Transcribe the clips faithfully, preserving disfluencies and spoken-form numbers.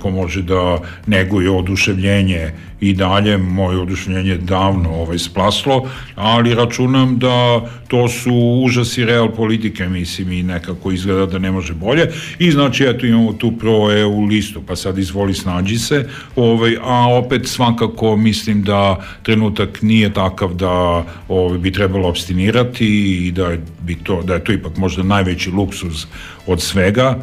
neko može da neguje oduševljenje i dalje, moje oduševljenje je davno ovaj, splaslo, ali računam da to su užasi real politike, mislim, i nekako izgleda da ne može bolje. I znači, eto, imamo tu pro-E U listu, pa sad izvoli snađi se, ovaj, a opet svakako mislim da trenutak nije takav da ovaj, bi trebalo abstinirati i da, bi to, da je to ipak možda najveći luksuz od svega.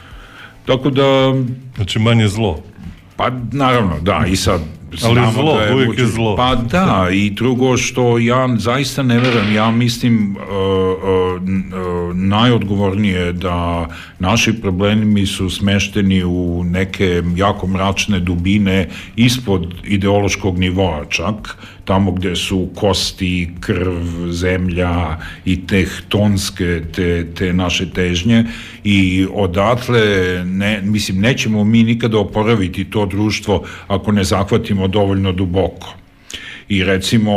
Tako da... Znači manje zlo. Pa naravno, da, i sad... Ali zlo, da je uvijek je zlo. Pa da, i drugo što ja zaista ne verujem, ja mislim uh, uh, najodgovornije da naši problemi su smešteni u neke jako mračne dubine ispod ideološkog nivoa čak, tamo gde su kosti, krv, zemlja i tehtonske te, te naše težnje i odatle, ne, mislim, nećemo mi nikada oporaviti to društvo ako ne zahvatimo dovoljno duboko. I recimo,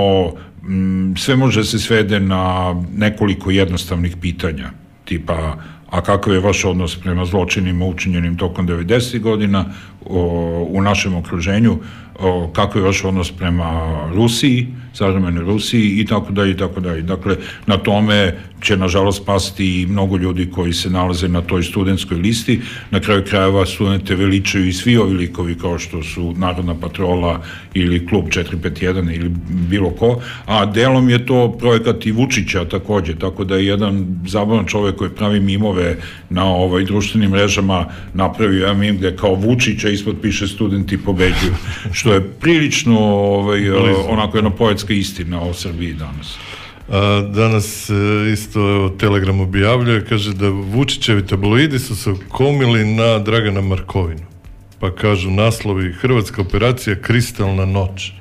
sve može se svede na nekoliko jednostavnih pitanja, tipa, a kakav je vaš odnos prema zločinima učinjenim tokom devedesetih godina o, u našem okruženju, o, kakav je vaš odnos prema Rusiji, savremenoj Rusiji i tako dalje i tako dalje. Dakle, na tome će nažalost pasti i mnogo ljudi koji se nalaze na toj studentskoj listi. Na kraju krajeva studente veličaju i svi ovi likovi kao što su Narodna patrola ili Klub četiri pet jedan ili bilo ko, a delom je to projekat i Vučića takođe, tako da je jedan zabavan čovek koji pravi mimove na ovaj društvenim mrežama napravio jedan mim gde kao Vučića ispod piše studenti pobeđuju, što je prilično ovaj, onako jedna poetska istina o Srbiji danas. A, danas isto evo, Telegram objavljuje, kaže da Vučićevi tabloidi su se komili na Dragana Markovinu. Pa kažu naslovi: Hrvatska operacija Kristalna noć.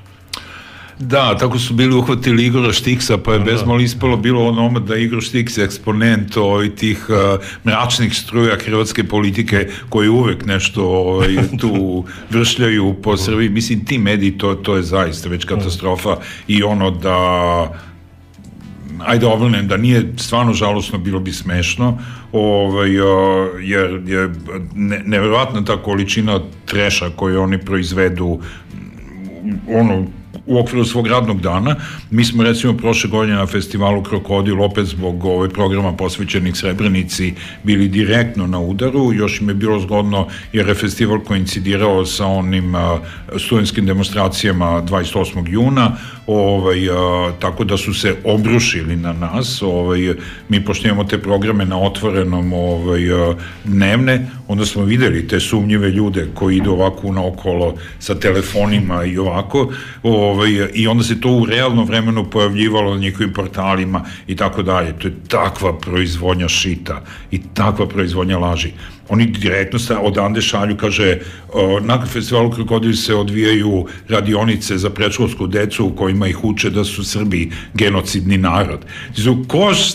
Da, tako su bili uhvatili Igora Štiksa, pa je da, bezmalo ispalo bilo onome da Igor Štiks je eksponent ovaj, tih uh, mračnih struja hrvatske politike koji uvek nešto ovaj, tu vršljaju po Srbiji. Mislim, ti mediji, to, to je zaista već katastrofa i ono da ajde obrnem, da nije stvarno žalosno, bilo bi smešno, ovaj, jer je ne, nevjerovatna ta količina treša koju oni proizvedu, ono, u okviru svog radnog dana. Mi smo recimo prošle godine na festivalu Krokodil opet zbog ovaj programa posvećenih Srebrenici bili direktno na udaru. Još im je bilo zgodno jer je festival koincidirao sa onim uh, studentskim demonstracijama dvadeset osmog juna, ovaj, uh, tako da su se obrušili na nas. Ovaj, mi pošto imamo te programe na otvorenom ovaj, uh, dnevne, onda smo videli te sumnjive ljude koji idu ovako naokolo sa telefonima i ovako, ovaj, i onda se to u realnom vremenu pojavljivalo na njihovim portalima i tako dalje. To je takva proizvodnja šita i takva proizvodnja laži. Oni direktno odande šalju, kaže, na festivalu Krokodil se odvijaju radionice za predškolsku decu u kojima ih uče da su Srbi genocidni narod. Znači, ko šta?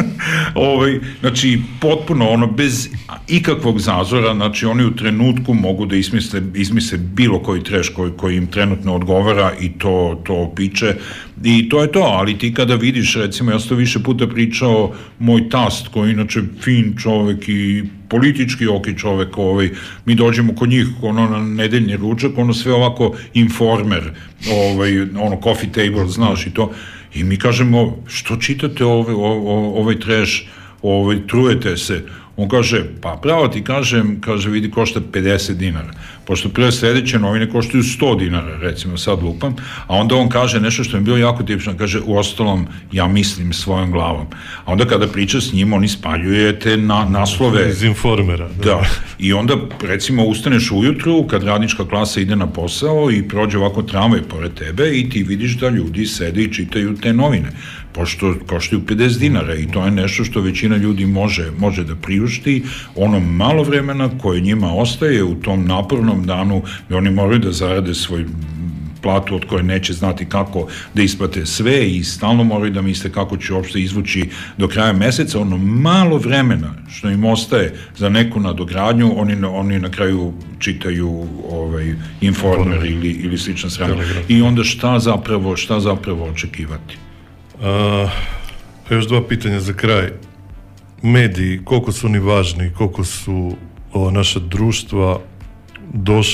ovaj, znači, potpuno, ono, bez ikakvog zazora, znači, oni u trenutku mogu da izmisle, izmisle bilo koji treš koji, koji im trenutno odgovara i to, to piče. I to je to, ali ti kada vidiš, recimo, ja sam to više puta pričao, moj tast, koji inače fin čovek i politički oki čovek, ovaj, mi dođemo kod njih ono na nedeljni ručak, ono sve ovako Informer, ovaj, ono coffee table, znaš i to, i mi kažemo, što čitate ovaj, ovaj trash, ovaj, trujete se. On kaže, pa pravo ti kažem, kaže, vidi, košta pedeset dinara. Pošto prije sledeće novine koštaju sto dinara, recimo, sad lupam, a onda on kaže nešto što je bilo jako tipično, kaže, u ostalom, ja mislim svojom glavom. A onda kada priča s njim, on ispaljuje te na, naslove. Iz Informera. Da. da. I onda, recimo, ustaneš ujutru, kad radnička klasa ide na posao i prođe ovako tramvaj pored tebe i ti vidiš da ljudi sede i čitaju te novine. Pošto koštaju pedeset dinara i to je nešto što većina ljudi može, može da priušti. Ono malo vremena koje njima ostaje u tom napornom danu, da oni moraju da zarade svoj platu od koje neće znati kako da isplate sve i stalno moraju da misle kako će uopšte izvući do kraja meseca. Ono malo vremena što im ostaje za neku nadogradnju, oni, oni na kraju čitaju ovaj, Informer ili, ili slična strana. I onda šta zapravo, šta zapravo očekivati? A, još dva pitanja za kraj. Mediji, koliko su oni važni, koliko su ova naša društva došli